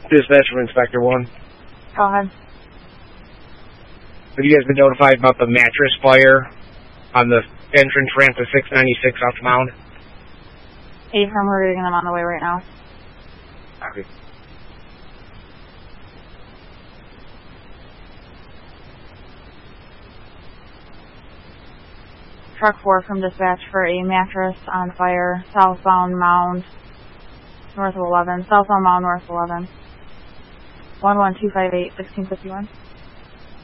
Dispatch from Inspector 1. Go ahead. Have you guys been notified about the mattress fire on the entrance ramp to 696 off the Mound? Affirm, we're getting them on the way right now. Okay. Truck 4 from dispatch for a mattress on fire, southbound Mound, north of 11. Southbound Mound, north of 11. 11258, 1651.